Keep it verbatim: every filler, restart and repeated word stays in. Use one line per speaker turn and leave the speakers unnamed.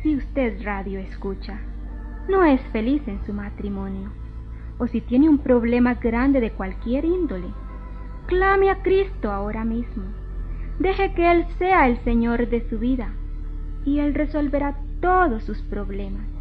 Si usted, radio escucha, no es feliz en su matrimonio, o si tiene un problema grande de cualquier índole, clame a Cristo ahora mismo. Deje que Él sea el Señor de su vida y Él resolverá todos sus problemas.